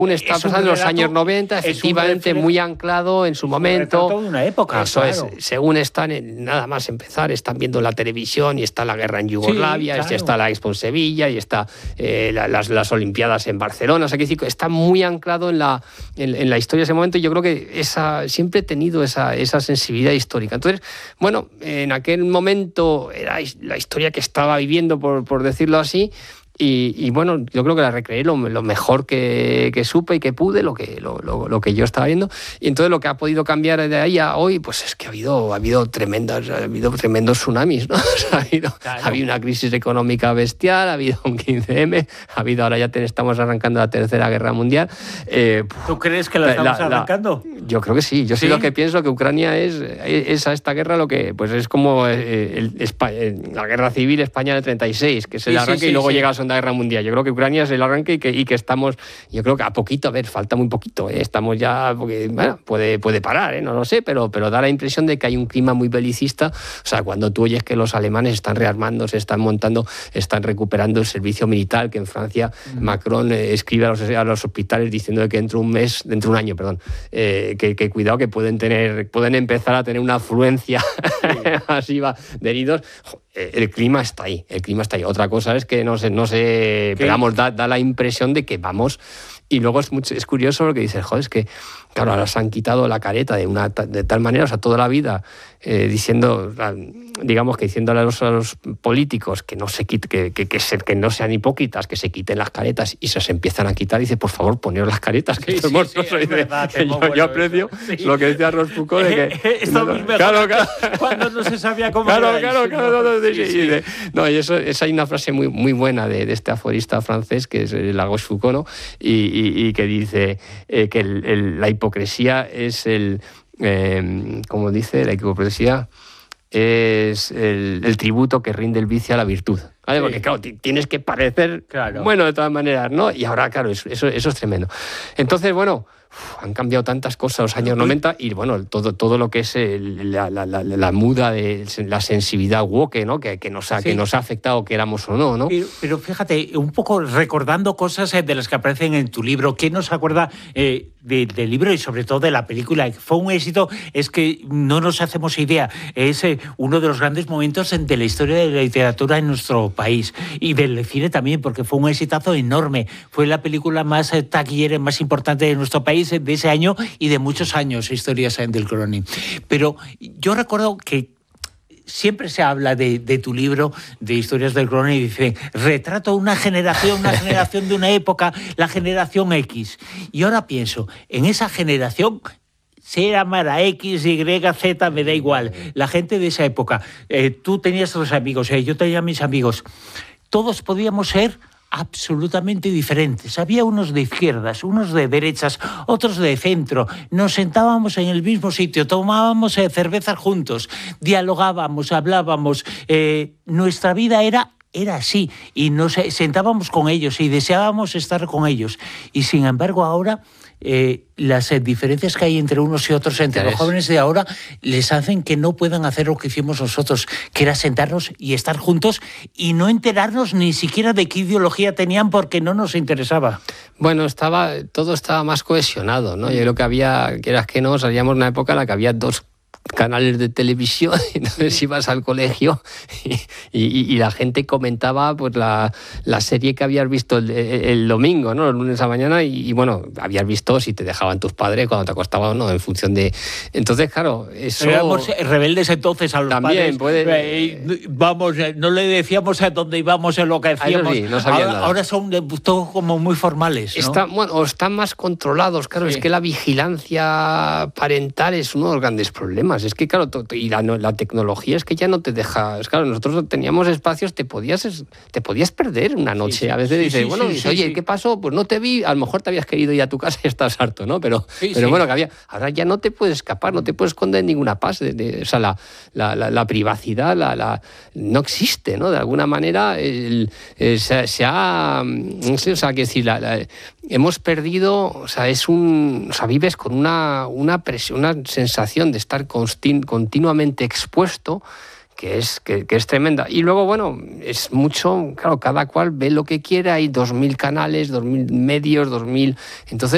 está pasando en los años 90, efectivamente muy anclado en su momento. De una época, eso claro. Según están, nada más empezar, están viendo la televisión y está la guerra en Yugoslavia, claro. Está la Expo en Sevilla y está las Olimpiadas en Barcelona. O sea, que está muy anclado en la historia de ese momento y yo creo que siempre he tenido esa sensibilidad histórica. Entonces, bueno, en aquel momento era la historia que estaba viviendo, por decirlo así. Y bueno, yo creo que la recreé lo mejor que supe y que pude, lo que yo estaba viendo. Y entonces lo que ha podido cambiar de ahí a hoy, pues es que ha habido tremendos tsunamis, ¿no? Ha habido una crisis económica bestial, ha habido un 15M, ahora ya estamos arrancando la Tercera Guerra Mundial. ¿Tú crees que la estamos arrancando? Yo creo que sí. Yo sí lo que pienso que Ucrania es a esta guerra lo que pues es como la guerra civil España del 36, que es el arranque y luego llega a la Segunda Guerra Mundial. Yo creo que Ucrania es el arranque y que estamos, yo creo que a poquito, a ver, falta muy poquito, estamos ya, porque bueno, puede parar, no lo sé, pero da la impresión de que hay un clima muy belicista. O sea, cuando tú oyes que los alemanes están rearmando, se están montando, están recuperando el servicio militar, que en Francia Macron escribe a los hospitales diciendo que dentro de un año, que cuidado, que pueden empezar a tener una afluencia masiva de heridos. El clima está ahí. Otra cosa es que no sé, pero vamos, da la impresión de que vamos. Y luego es curioso lo que dices, joder, es que claro, ahora se han quitado la careta de tal manera, o sea, toda la vida diciéndole a los políticos que no se quiten, que no sean hipócritas, que se quiten las caretas y se empiezan a quitar, dice, por favor, poneros las caretas, que esto es mortoso. Yo aprecio lo que decía Rochefoucauld de que esto claro, cuando no se sabía cómo no, y eso hay una frase muy, muy buena de este aforista francés que es la Rochefoucauld, ¿no? Y que dice que la hipocresía es como dice, la hipocresía es el tributo que rinde el vicio a la virtud. ¿Vale? Sí. Porque, claro, tienes que parecer bueno de todas maneras, ¿no? Y ahora, claro, eso es tremendo. Entonces, bueno, han cambiado tantas cosas los años 90 y, bueno, todo lo que es la muda de la sensibilidad woke, ¿no? Que nos ha afectado, queramos o no, ¿no? Pero fíjate, un poco recordando cosas de las que aparecen en tu libro, ¿qué nos acuerda del libro y sobre todo de la película? Fue un éxito, es que no nos hacemos idea, es uno de los grandes momentos de la historia de la literatura en nuestro país y del cine también, porque fue un exitazo enorme. Fue la película más taquillera, más importante de nuestro país de ese año y de muchos años, Historias del Cronin. Pero yo recuerdo que siempre se habla de tu libro, de Historias del Cronin, y dicen, retrato una generación de una época, la generación X. Y ahora pienso, en esa generación, sea Mara X, Y, Z, me da igual. La gente de esa época, tú tenías tus amigos, yo tenía mis amigos. Todos podíamos ser absolutamente diferentes. Había unos de izquierdas, unos de derechas, otros de centro. Nos sentábamos en el mismo sitio, tomábamos cervezas juntos, dialogábamos, hablábamos. Nuestra vida era así y nos sentábamos con ellos y deseábamos estar con ellos. Y sin embargo ahora las diferencias que hay entre unos y otros, entre los jóvenes de ahora, les hacen que no puedan hacer lo que hicimos nosotros, que era sentarnos y estar juntos y no enterarnos ni siquiera de qué ideología tenían porque no nos interesaba. Bueno, todo estaba más cohesionado, ¿no? Yo creo que había, quieras que no, salíamos de una época en la que había 2 canales de televisión, entonces ibas al colegio y la gente comentaba pues la serie que habías visto el domingo, ¿no? El lunes a mañana y bueno, habías visto si te dejaban tus padres cuando te acostabas o no, en función de... Entonces, claro, eso... Éramos rebeldes entonces a los también padres. Vamos, no le decíamos a dónde íbamos, en lo que hacíamos. Sí, no ahora son todos como muy formales, ¿no? Están más controlados, claro, es que la vigilancia parental es uno de los grandes problemas. Es que, claro, y la tecnología es que ya no te deja... Claro, nosotros teníamos espacios, te podías perder una noche. A veces dices, oye, ¿qué pasó? Pues no te vi, a lo mejor te habías querido ir a tu casa y estás harto, ¿no? Pero bueno, que ahora ya no te puedes escapar, no te puedes esconder en ninguna paz. O sea, la privacidad no existe, ¿no? De alguna manera se ha... No sé, o sea, que decir, hemos perdido... O sea, vives con una presión, una sensación de estar continuamente expuesto, que es tremenda. Y luego, bueno, es mucho, claro, cada cual ve lo que quiere, hay 2000 canales, 2000 medios, 2000... Entonces,